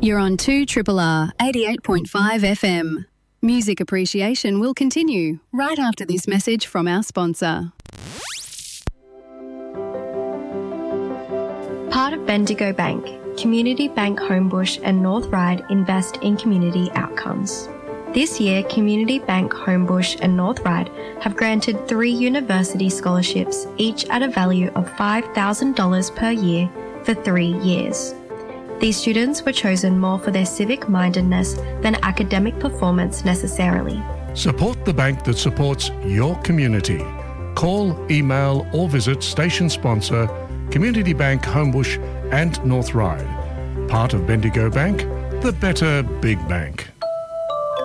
You're on 2RRR 88.5 FM. Music appreciation will continue right after this message from our sponsor. Part of Bendigo Bank, Community Bank Homebush and North Ryde invest in community outcomes. This year, Community Bank Homebush and North Ryde have granted 3 university scholarships, each at a value of $5,000 per year for 3 years. These students were chosen more for their civic mindedness than academic performance necessarily. Support the bank that supports your community. Call, email or visit station sponsor Community Bank Homebush and North Ryde. Part of Bendigo Bank, the better big bank.